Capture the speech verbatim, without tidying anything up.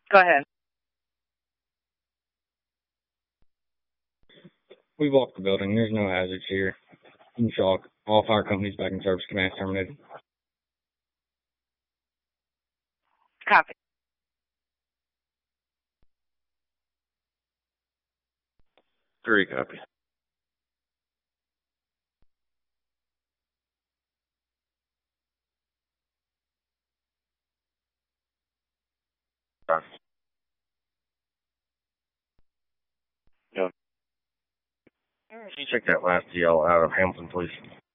Go ahead. We've walked the building. There's no hazards here. In shock. All fire companies back in service. Command terminated. Copy. Three copy. Copy. Can you check that last D L out of Hamilton, please?